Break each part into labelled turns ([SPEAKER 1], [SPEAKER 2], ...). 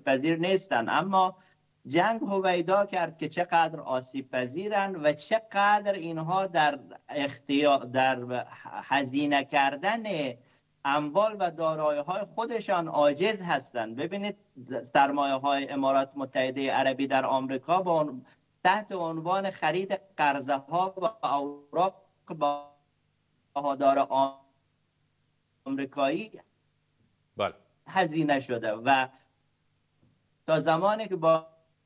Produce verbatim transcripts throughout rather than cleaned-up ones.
[SPEAKER 1] پذیر نیستن، اما جنگ هویدا کرد که چقدر آسیب پذیرن و چقدر اینها در اختیار در هزینه کردن اموال و دارایی های خودشان عاجز هستند. ببینید سرمایه های امارات متحده عربی در آمریکا با تحت عنوان خرید قرضه ها و اوراق بهادار آمریکایی
[SPEAKER 2] بله.
[SPEAKER 1] هزینه شده و تا زمانی که با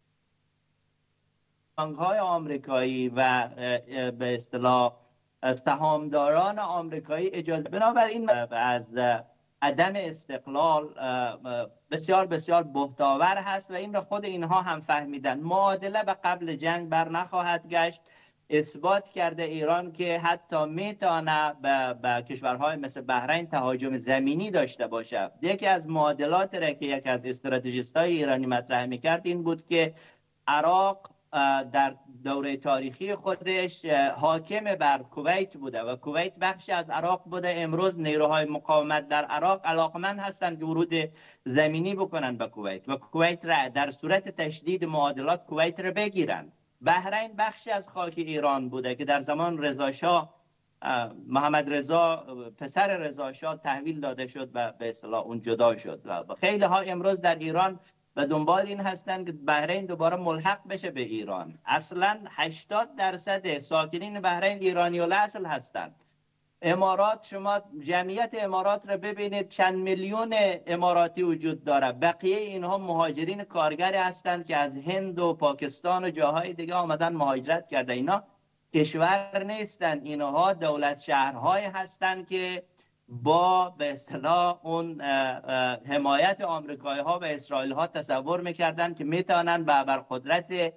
[SPEAKER 1] بانک‌های آمریکایی و به اصطلاح سهامداران آمریکایی اجازه، بنابراین از عدم استقلال بسیار بسیار بهتاور هست و این را خود اینها هم فهمیدن. معادله به قبل جنگ بر نخواهد گشت. اثبات کرده ایران که حتی میتونه به, به کشورهای مثل بحرین تهاجم زمینی داشته باشه. یکی از معادلات را که یکی از استراتژیست‌های ایرانی مطرح میکرد این بود که عراق در دوره تاریخی خودش حاکم بر کویت بوده و کویت بخشی از عراق بوده. امروز نیروهای مقاومت در عراق علاقمند هستند که ورود زمینی بکنن به کویت و کویت را در صورت تشدید معادلات کویت را بگیرن. بحرین بخشی از خاک ایران بوده که در زمان رضا شاه، محمد رضا پسر رضا شاه تحویل داده شد و به اصطلاح اون جدا شد و خیلی ها امروز در ایران و دنبال این هستند که بحرین دوباره ملحق بشه به ایران. اصلا هشتاد درصد ساکنین بحرین ایرانی الاصل هستند. امارات، شما جمعیت امارات را ببینید، چند میلیون اماراتی وجود داره، بقیه اینها مهاجرین کارگری هستند که از هند و پاکستان و جاهای دیگه آمدن مهاجرت کرده. اینا کشور نیستند، اینها دولت شهرهای هستند که با به اصطلاح اون حمایت آمریکایی ها و اسرائیل ها تصور میکردن که میتونن به ابرقدرت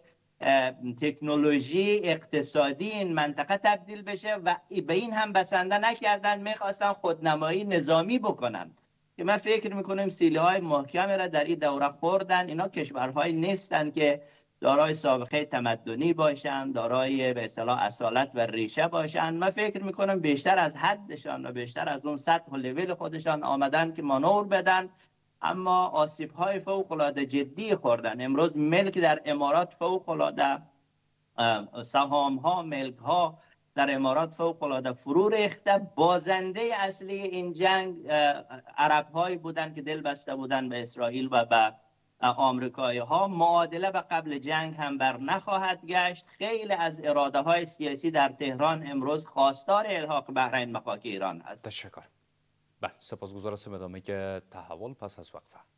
[SPEAKER 1] تکنولوژی اقتصادی این منطقه تبدیل بشه و به این هم بسنده نکردن، میخواستن خودنمایی نظامی بکنن که من فکر میکنم سیلی های محکمی را در این دوره خوردن. اینا کشورهایی نیستن که دارای سابقه تمدنی باشن، دارای به اصطلاح اصالت و ریشه باشن. من فکر میکنم بیشتر از حدشان و بیشتر از اون سطح و لول خودشان آمدن که مانور بدن، اما آسیب های فوق العاده جدی خوردن. امروز ملک در امارات فوق العاده، سهام ها، ملک ها در امارات فوق العاده فرو ریخته. بازنده اصلی این جنگ عرب هایی بودن که دل بسته بودن به اسرائیل و به آمریکایی ها. معادله به قبل جنگ هم بر نخواهد گشت. خیلی از اراده های سیاسی در تهران امروز خواستار الحاق بحرین به خاک ایران است.
[SPEAKER 2] تشکر. بله، سپاسگزار هستم. ادامه که تحول پس از وقفه.